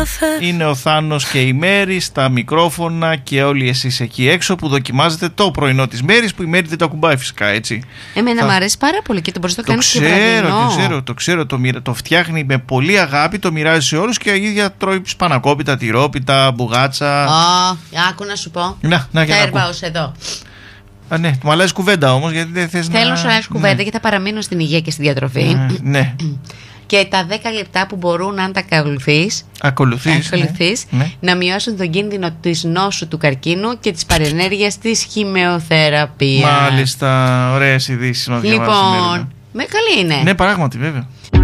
είναι ο Θάνος και η Μέρη στα μικρόφωνα και όλοι εσείς εκεί έξω που δοκιμάζετε το πρωινό της Μέρης, που η Μέρη δεν το ακουμπάει φυσικά, έτσι. Εμένα μου αρέσει πάρα πολύ και το μπορείς να το κάνεις και βραδινό. Το ξέρω, το φτιάχνει με πολύ αγάπη, το μοιράζει σε όλους και η ίδια τρώει σπανακόπιτα, τυρόπιτα, μπουγάτσα. Άκου να σου πω. Τέρβα ως εδώ. Ναι, μου αλλάζει κουβέντα όμως, γιατί δεν θες Θέλω να σου αλλάζει κουβέντα, γιατί θα παραμείνω στην υγεία και στη διατροφή. Ναι. Και τα 10 λεπτά που μπορούν, αν τα ακολουθείς, να μειώσουν τον κίνδυνο της νόσου του καρκίνου και της παρενέργειας της χημειοθεραπείας. Μάλιστα, ωραίες ειδήσεις να διαβάσουμε. Λοιπόν, καλή είναι. Ναι, πράγματι, βέβαια.